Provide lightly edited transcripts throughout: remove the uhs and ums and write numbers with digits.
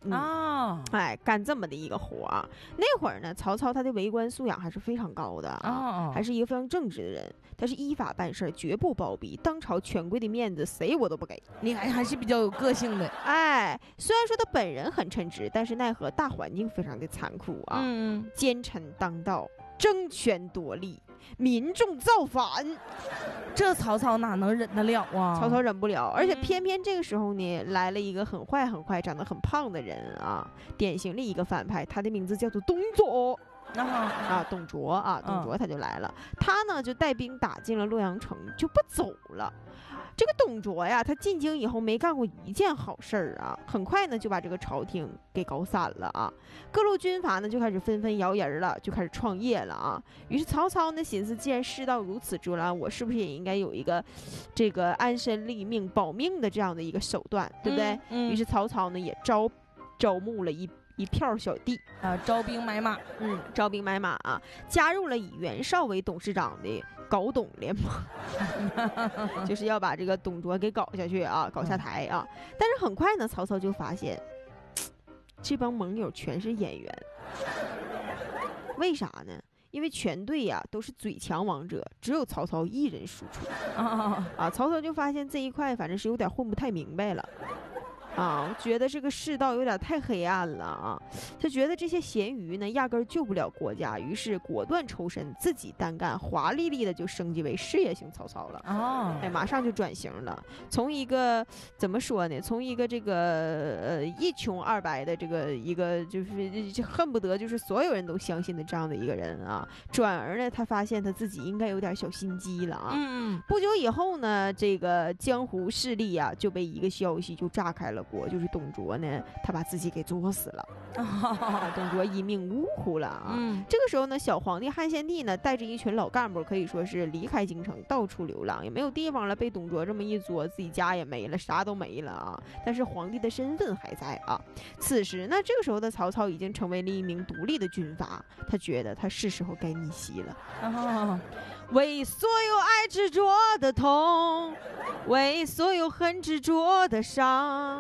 干这么的一个活啊。那会儿呢，曹操他的为官素养还是非常高的啊，还是一个非常正直的人，他是依法办事，绝不包庇，当朝权贵的面子谁我都不给。 你还是比较有个性的。 虽然说他本人很称职，但是奈何大环境非常的残酷啊，奸臣当道，争权夺利，民众造反， 这曹操哪能忍得了啊？ 曹操忍不了，而且偏偏这个时候呢，来了一个很坏、长得很胖的人啊，典型的一个反派，他的名字叫做董卓。董卓他就来了，他呢就带兵打进了洛阳城，就不走了。这个董卓呀，他进京以后没干过一件好事儿啊，很快呢就把这个朝廷给搞散了啊。各路军阀呢就开始纷纷摇人了，就开始创业了啊。于是曹操呢寻思，既然世道如此之乱，我是不是也应该有一个这个安身立命、保命的这样的一个手段，对不对？于是曹操呢也招募了一票小弟啊，招兵买马， 啊，加入了以袁绍为董事长的搞董联盟，就是要把这个董卓给搞下去啊，搞下台啊。但是很快呢，曹操就发现这帮盟友全是演员，为啥呢？因为全队呀都是嘴强王者，只有曹操一人输出曹操就发现这一块反正是有点混不太明白了。我觉得这个世道有点太黑暗了啊！他觉得这些咸鱼呢，压根儿救不了国家，于是果断抽身，自己单干，华丽丽的就升级为事业型曹操了。马上就转型了，从一个怎么说呢？从一个这个一穷二白的这个一个就是恨不得就是所有人都相信的这样的一个人啊，转而呢，他发现他自己应该有点小心机了啊。不久以后呢，这个江湖势力啊就被一个消息就炸开了。就是董卓呢，他把自己给作死了，董卓一命呜呼了啊！这个时候呢，小皇帝汉献帝呢，带着一群老干部，可以说是离开京城，到处流浪，也没有地方了。被董卓这么一作，自己家也没了，啥都没了啊！但是皇帝的身份还在啊。此时呢，这个时候的曹操已经成为了一名独立的军阀，他觉得他是时候该逆袭了。为所有爱执着的痛，为所有恨执着的伤。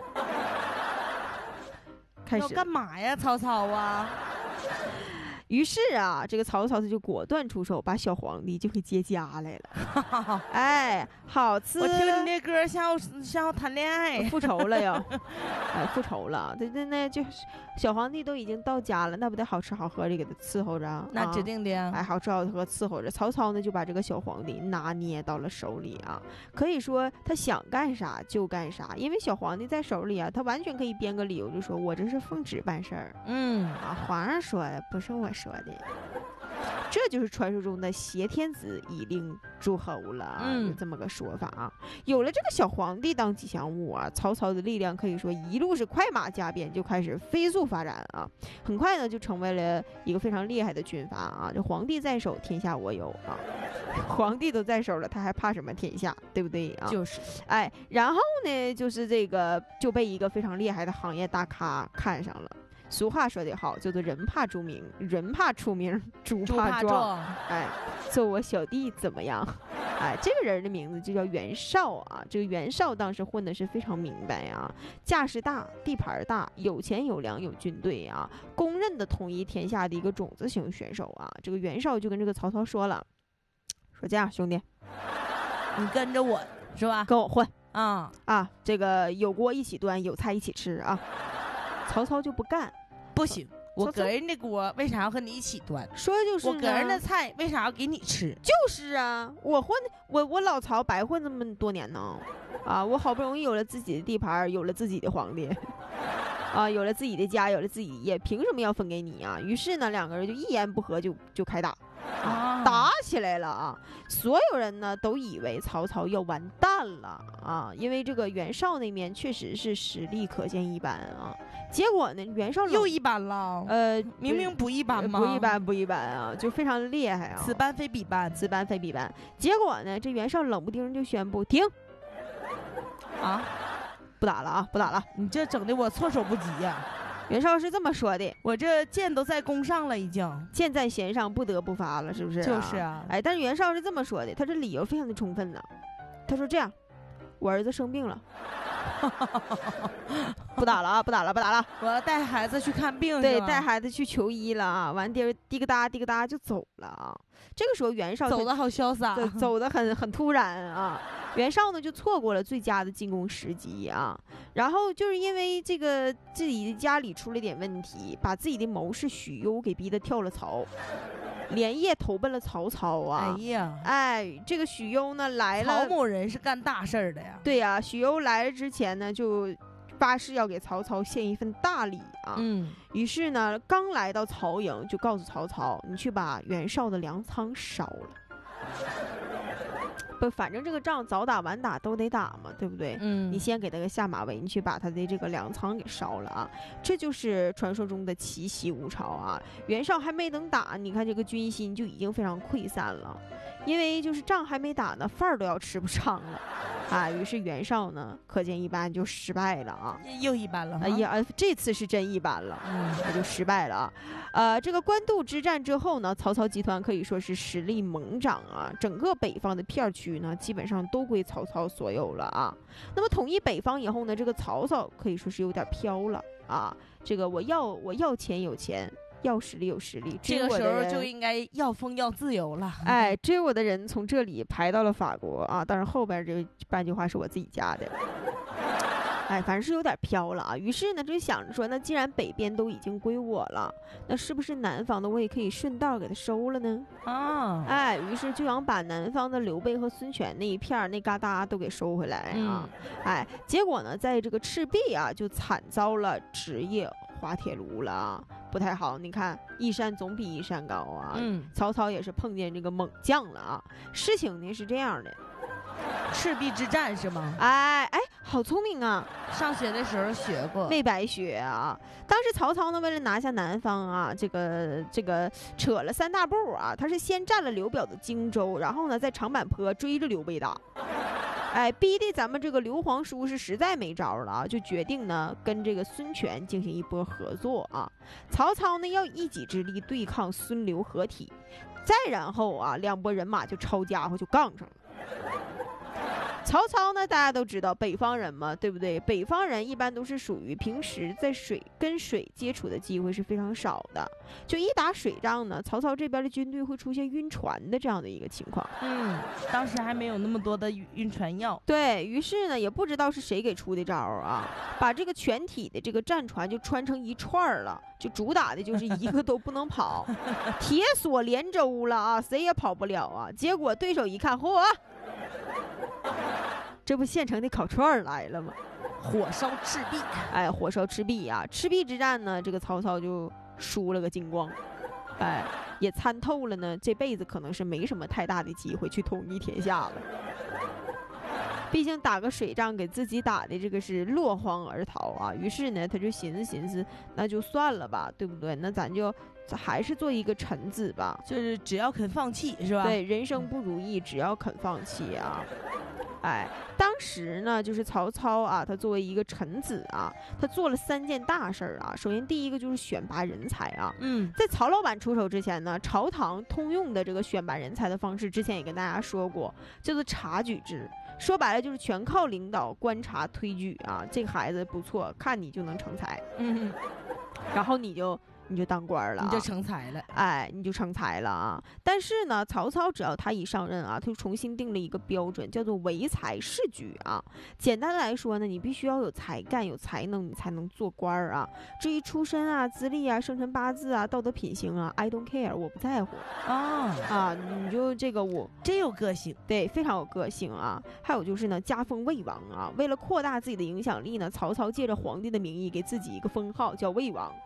开始要干嘛呀，曹操啊？ 于是啊，这个曹操他就果断出手，把小皇帝就给接家来了。好吃！ 我听你那歌像要谈恋爱， 复仇了呀！复仇了。那就小皇帝都已经到家了，那不得好吃好喝的给他伺候着？ 那指定的。 好吃好喝伺候着。曹操呢就把这个小皇帝拿捏到了手里啊，可以说他想干啥就干啥，因为小皇帝在手里啊，他完全可以编个理由，就说我这是奉旨办事儿。皇上说的，不是我说的。这就是传说中的挟天子以令诸侯了有这么个说法啊。有了这个小皇帝当吉祥物啊，曹操的力量可以说一路是快马加鞭，就开始飞速发展啊。很快呢，就成为了一个非常厉害的军阀啊。这皇帝在手，天下我有啊。皇帝都在手了，他还怕什么天下，对不对啊？ 就是， 然后呢，就是这个就被一个非常厉害的行业大咖看上了。俗话说得好，叫做人怕出名，猪怕壮。做我小弟怎么样？这个人的名字就叫袁绍啊。这个袁绍当时混的是非常明白啊，架势大，地盘大，有钱有粮有军队啊，公认的统一天下的一个种子型选手啊。这个袁绍就跟这个曹操说了，说这样兄弟， 你跟着我是吧？ 跟我混这个有锅一起端，有菜一起吃啊。曹操就不干， 不行，我个人的锅为啥要和你一起端？ 说的就是我个人的菜为啥要给你吃？ 就是啊，我老曹白混这么多年呢，我好不容易有了自己的地盘，有了自己的皇帝，有了自己的家，有了自己业，凭什么要分给你啊？于是呢，两个人就一言不合就开打。打起来了啊！所有人呢都以为曹操要完蛋了啊，因为这个袁绍那边确实是实力可见一斑啊。结果呢，袁绍又一般了，明明不一般吗？ 不一般啊，就非常厉害啊。 此般非彼般， 此般非彼般。结果呢，这袁绍冷不丁就宣布停不打了啊，不打了！ 你这整的我措手不及呀。 袁绍是这么说的， 我这箭都在弓上了，已经箭在弦上，不得不发了，是不是？ 就是啊。 但是袁绍是这么说的，他这理由非常的充分呢。他说这样，我儿子生病了， 不打了啊，不打了，不打了。 我要带孩子去看病， 对，带孩子去求医了啊，完滴个哒滴个哒就走了啊。这个时候袁绍走得好潇洒， 走得很突然啊。袁绍呢就错过了最佳的进攻时机啊，然后就是因为这个自己的家里出了点问题，把自己的谋士许攸给逼得跳了槽，连夜投奔了曹操啊！ 哎呀， 哎，这个许攸呢来了， 曹某人是干大事的呀。 对呀，许攸来了之前呢就发誓要给曹操献一份大礼啊。于是呢刚来到曹营就告诉曹操，你去把袁绍的粮仓烧了。不，反正这个仗早打晚打都得打嘛，对不对？你先给他个下马威，你去把他的这个粮仓给烧了啊！这就是传说中的奇袭吴朝啊！袁绍还没等打，你看这个军心就已经非常溃散了，因为就是仗还没打呢，饭都要吃不上了啊！于是袁绍呢，可见一斑就失败了啊！ 又一般了， 哎呀，这次是真一般了，他就失败了啊！这个官渡之战之后呢，曹操集团可以说是实力猛涨啊，整个北方的片区呢，基本上都归曹操所有了啊。那么统一北方以后呢，这个曹操可以说是有点飘了啊。这个我要钱有钱，要实力有实力， 这个时候就应该要风要自由了。 哎，追我的人从这里排到了法国啊，当然后边这半句话是我自己加的。哎，反正是有点飘了啊。于是呢，就想着说，那既然北边都已经归我了，那是不是南方的我也可以顺道给他收了呢？啊，哎，于是就想把南方的刘备和孙权那一片那嘎达都给收回来啊。哎，结果呢，在这个赤壁啊，就惨遭了职业滑铁卢了啊，不太好。你看，一山总比一山高啊。曹操也是碰见这个猛将了啊。事情呢是这样的。 赤壁之战是吗？ 哎，好聪明啊！ 上学的时候学过， 没白学啊。当时曹操呢，为了拿下南方啊，这个扯了3大步啊。他是先占了刘表的荆州，然后呢，在长坂坡追着刘备打。哎，逼的咱们这个刘皇叔是实在没招了啊，就决定呢跟这个孙权进行一波合作啊。曹操呢要一己之力对抗孙刘合体，再然后啊，两拨人马就抄家伙就杠上了。曹操呢，大家都知道，北方人嘛，对不对？北方人一般都是属于平时在跟水接触的机会是非常少的，就一打水仗呢，曹操这边的军队会出现晕船的这样的一个情况。 当时还没有那么多的晕船药。 对，于是呢，也不知道是谁给出的招啊，把这个全体的这个战船就穿成一串了，就主打的就是一个都不能跑，铁索连舟了啊，谁也跑不了啊。结果对手一看，嚯！这不现成的烤串来了吗？ 火烧赤壁， 哎，火烧赤壁啊！赤壁之战呢，这个曹操就输了个精光，哎，也参透了呢，这辈子可能是没什么太大的机会去统一天下了。毕竟打个水仗给自己打的这个是落荒而逃啊，于是呢，他就寻思，那就算了吧，对不对？那咱就还是做一个臣子吧， 就是只要肯放弃，是吧？ 对，人生不如意，只要肯放弃啊。哎，当时呢，就是曹操啊，他作为一个臣子啊，他做了3件大事儿啊。首先，第一个就是选拔人才啊。在曹老板出手之前呢，朝堂通用的这个选拔人才的方式，之前也跟大家说过，叫做察举制。说白了就是全靠领导观察推举啊，这个孩子不错，看你就能成才。然后你就当官了， 你就成才了， 哎，你就成才了啊！但是呢，曹操只要他一上任啊，他就重新定了一个标准，叫做唯才是举啊。简单来说呢，你必须要有才干、有才能，你才能做官啊。至于出身啊、资历啊、生辰八字啊、道德品行啊 ，I don't care， 我不在乎啊。你就这个我真有个性， 对，非常有个性啊。还有就是呢，加封魏王啊。为了扩大自己的影响力呢，曹操借着皇帝的名义给自己一个封号，叫魏王。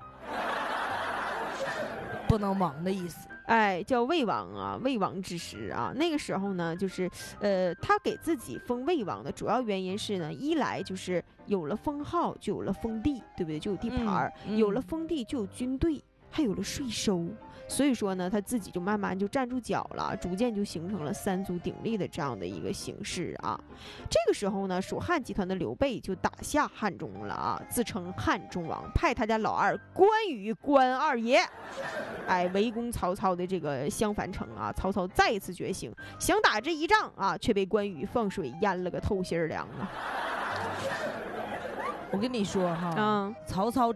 不能亡的意思， 哎，叫魏王啊，魏王之师啊。那个时候呢，就是他给自己封魏王的主要原因是呢，一来就是有了封号就有了封地，对不对？就有地盘有了封地就有军队，还有了税收。所以说呢，他自己就慢慢就站住脚了，逐渐就形成了3足鼎立的这样的一个形势啊。这个时候呢，蜀汉集团的刘备就打下汉中了啊，自称汉中王，派他家老二关羽关二爷，哎，围攻曹操的这个襄樊城啊。曹操再一次觉醒，想打这一仗啊，却被关羽放水淹了个透心凉啊。 我跟你说哈， 嗯， 曹操